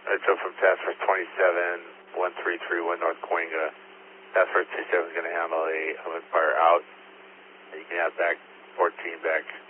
So from Task Force 27-1331 North Coinga, Task Force 27 is going to handle a fire out. You can have back 14 back